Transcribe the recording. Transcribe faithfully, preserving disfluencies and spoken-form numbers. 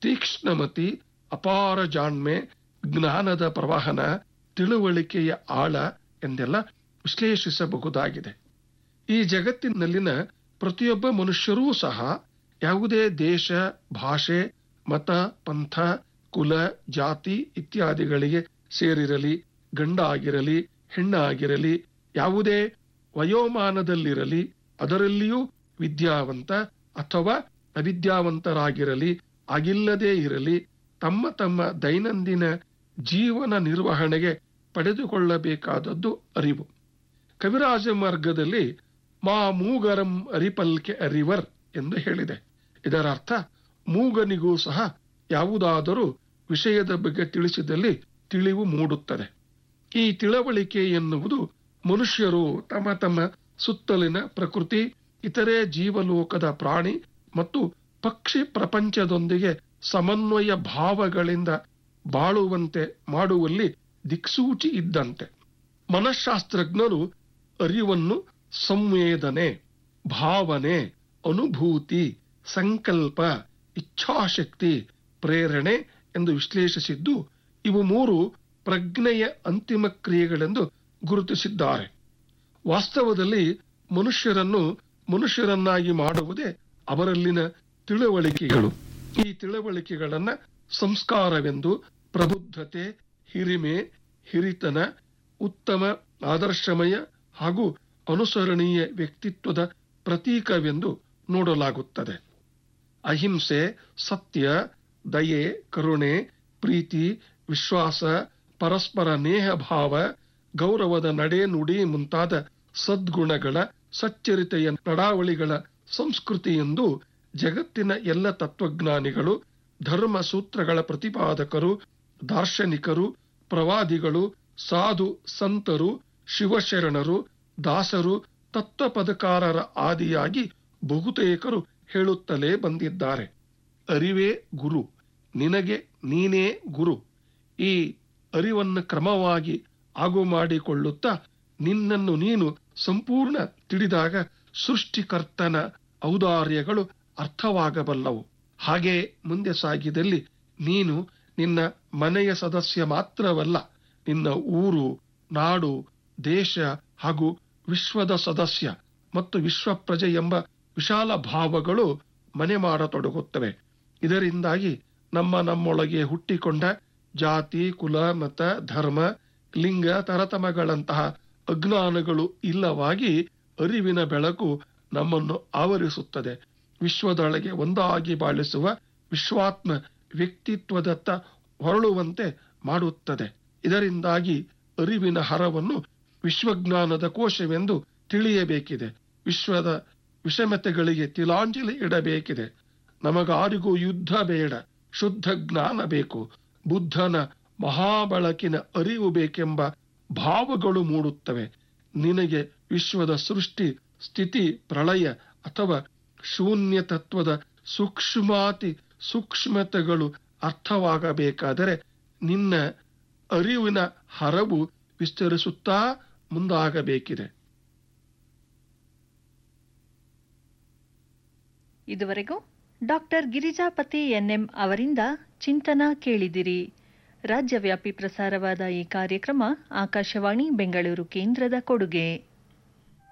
ತೀಕ್ಷ್ಣಮತಿ, ಅಪಾರ ಜಾಣ್ಮೆ, ಜ್ಞಾನದ ಪ್ರವಾಹನ, ತಿಳುವಳಿಕೆಯ ಆಳ ಎಂದೆಲ್ಲ ವಿಶ್ಲೇಷಿಸಬಹುದಾಗಿದೆ. ಈ ಜಗತ್ತಿನಲ್ಲಿನ ಪ್ರತಿಯೊಬ್ಬ ಮನುಷ್ಯರೂ ಸಹ ಯಾವುದೇ ದೇಶ, ಭಾಷೆ, ಮತ, ಪಂಥ, ಕುಲ, ಜಾತಿ ಇತ್ಯಾದಿಗಳಿಗೆ ಸೇರಿರಲಿ, ಗಂಡ ಆಗಿರಲಿ, ಹೆಣ್ಣಾಗಿರಲಿ, ಯಾವುದೇ ವಯೋಮಾನದಲ್ಲಿರಲಿ, ಅದರಲ್ಲಿಯೂ ವಿದ್ಯಾವಂತ ಅಥವಾ ಅವಿದ್ಯಾವಂತರಾಗಿರಲಿ, ಆಗಿಲ್ಲದೇ ಇರಲಿ, ತಮ್ಮ ತಮ್ಮ ದೈನಂದಿನ ಜೀವನ ನಿರ್ವಹಣೆಗೆ ಪಡೆದುಕೊಳ್ಳಬೇಕಾದದ್ದು ಅರಿವು. ಕವಿರಾಜ ಮಾರ್ಗದಲ್ಲಿ ಮಾ ಮೂಗರಂ ಅರಿಪಲ್ಕೆ ಅರಿವರ್ ಎಂದು ಹೇಳಿದೆ. ಇದರ ಅರ್ಥ ಮೂಗನಿಗೂ ಸಹ ಯಾವುದಾದರೂ ವಿಷಯದ ಬಗ್ಗೆ ತಿಳಿಸಿದಲ್ಲಿ ತಿಳಿವು ಮೂಡುತ್ತದೆ. ಈ ತಿಳುವಳಿಕೆ ಎನ್ನುವುದು ಮನುಷ್ಯರು ತಮ್ಮ ತಮ್ಮ ಸುತ್ತಲಿನ ಪ್ರಕೃತಿ, ಇತರೆ ಜೀವಲೋಕದ ಪ್ರಾಣಿ ಮತ್ತು ಪಕ್ಷಿ ಪ್ರಪಂಚದೊಂದಿಗೆ ಸಮನ್ವಯ ಭಾವಗಳಿಂದ ಬಾಳುವಂತೆ ಮಾಡುವಲ್ಲಿ ದಿಕ್ಸೂಚಿ ಇದ್ದಂತೆ. ಮನಃಶಾಸ್ತ್ರಜ್ಞರು ಅರಿವನ್ನು ಸಂವೇದನೆ, ಭಾವನೆ, ಅನುಭೂತಿ, ಸಂಕಲ್ಪ, ಇಚ್ಛಾಶಕ್ತಿ, ಪ್ರೇರಣೆ ಎಂದು ವಿಶ್ಲೇಷಿಸಿದ್ದು ಇವು ಮೂರು ಪ್ರಜ್ಞೆಯ ಅಂತಿಮ ಕ್ರಿಯೆಗಳೆಂದು ಗುರುತಿಸಿದ್ದಾರೆ. ವಾಸ್ತವದಲ್ಲಿ ಮನುಷ್ಯರನ್ನು ಮನುಷ್ಯರನ್ನಾಗಿ ಮಾಡುವುದೇ ಅವರಲ್ಲಿನ ತಿಳುವಳಿಕೆಗಳು. ಈ ತಿಳುವಳಿಕೆಗಳನ್ನ ಸಂಸ್ಕಾರವೆಂದು, ಪ್ರಬುದ್ಧತೆ, ಹಿರಿಮೆ, ಹಿರಿತನ, ಉತ್ತಮ ಆದರ್ಶಮಯ ಹಾಗೂ ಅನುಸರಣೀಯ ವ್ಯಕ್ತಿತ್ವದ ಪ್ರತೀಕವೆಂದು ನೋಡಲಾಗುತ್ತದೆ. ಅಹಿಂಸೆ, ಸತ್ಯ, ದಯೆ, ಕರುಣೆ, ಪ್ರೀತಿ, ವಿಶ್ವಾಸ, ಪರಸ್ಪರ ನೇಹ ಭಾವ, ಗೌರವದ ನಡೆ ನುಡಿ ಮುಂತಾದ ಸದ್ಗುಣಗಳ, ಸಚ್ಚರಿತೆಯ ನಡಾವಳಿಗಳ ಸಂಸ್ಕೃತಿ ಎಂದು ಜಗತ್ತಿನ ಎಲ್ಲ ತತ್ವಜ್ಞಾನಿಗಳು, ಧರ್ಮ ಸೂತ್ರಗಳ ಪ್ರತಿಪಾದಕರು, ದಾರ್ಶನಿಕರು, ಪ್ರವಾದಿಗಳು, ಸಾಧು ಸಂತರು, ಶಿವಶರಣರು, ದಾಸರು, ತತ್ವಪದಕಾರರ ಆದಿಯಾಗಿ ಬಹುತೇಕರು ಹೇಳುತ್ತಲೇ ಬಂದಿದ್ದಾರೆ. ಅರಿವೇ ಗುರು, ನಿನಗೆ ನೀನೇ ಗುರು. ಈ ಅರಿವನ್ನು ಕ್ರಮವಾಗಿ ಆಗು ಮಾಡಿಕೊಳ್ಳುತ್ತಾ ನಿನ್ನನ್ನು ನೀನು ಸಂಪೂರ್ಣ ತಿಳಿದಾಗ ಸೃಷ್ಟಿಕರ್ತನ ಔದಾರ್ಯಗಳು ಅರ್ಥವಾಗಬಲ್ಲವು. ಹಾಗೆ ಮುಂದೆ ಸಾಗಿದಲ್ಲಿ ನೀನು ನಿನ್ನ ಮನೆಯ ಸದಸ್ಯ ಮಾತ್ರವಲ್ಲ, ನಿನ್ನ ಊರು, ನಾಡು, ದೇಶ ಹಾಗೂ ವಿಶ್ವದ ಸದಸ್ಯ ಮತ್ತು ವಿಶ್ವ ಪ್ರಜೆ ಎಂಬ ವಿಶಾಲ ಭಾವಗಳು ಮನೆ ಮಾಡತೊಡಗುತ್ತವೆ. ಇದರಿಂದಾಗಿ ನಮ್ಮ ನಮ್ಮೊಳಗೆ ಹುಟ್ಟಿಕೊಂಡ ಜಾತಿ, ಕುಲ, ಮತ, ಧರ್ಮ, ಲಿಂಗ, ತರತಮಗಳಂತಹ ಅಜ್ಞಾನಗಳು ಇಲ್ಲವಾಗಿ ಅರಿವಿನ ಬೆಳಕು ನಮ್ಮನ್ನು ಆವರಿಸುತ್ತದೆ. ವಿಶ್ವದೊಳಗೆ ಒಂದಾಗಿ ಬಾಳಿಸುವ ವಿಶ್ವಾತ್ಮ ವ್ಯಕ್ತಿತ್ವದತ್ತ ಹೊರಳುವಂತೆ ಮಾಡುತ್ತದೆ. ಇದರಿಂದಾಗಿ ಅರಿವಿನ ಹರವನ್ನು ವಿಶ್ವಜ್ಞಾನದ ಕೋಶವೆಂದು ತಿಳಿಯಬೇಕಿದೆ. ವಿಶ್ವದ ವಿಷಮತೆಗಳಿಗೆ ತಿಲಾಂಜಲಿ ಇಡಬೇಕಿದೆ. ನಮಗಾರಿಗೂ ಯುದ್ಧ ಬೇಡ, ಶುದ್ಧ ಜ್ಞಾನ ಬೇಕು, ಬುದ್ಧನ ಮಹಾಬಳಕಿನ ಅರಿವು ಬೇಕೆಂಬ ಭಾವಗಳು ಮೂಡುತ್ತವೆ. ನಿನಗೆ ವಿಶ್ವದ ಸೃಷ್ಟಿ, ಸ್ಥಿತಿ, ಪ್ರಳಯ ಅಥವಾ ಶೂನ್ಯ ತತ್ವದ ಸೂಕ್ಷ್ಮಾತಿ ಸೂಕ್ಷ್ಮತೆಗಳು ಅರ್ಥವಾಗಬೇಕಾದರೆ ನಿನ್ನ ಅರಿವಿನ ಹರವು ವಿಸ್ತರಿಸುತ್ತಾ ಮುಂದಾಗಬೇಕಿದೆ. ಇದುವರೆಗೂ ಡಾಕ್ಟರ್ ಗಿರಿಜಾಪತಿ ಎನ್ಎಂ ಅವರಿಂದ ಚಿಂತನ ಕೇಳಿದಿರಿ. ರಾಜ್ಯವ್ಯಾಪಿ ಪ್ರಸಾರವಾದ ಈ ಕಾರ್ಯಕ್ರಮ ಆಕಾಶವಾಣಿ ಬೆಂಗಳೂರು ಕೇಂದ್ರದ ಕೊಡುಗೆ.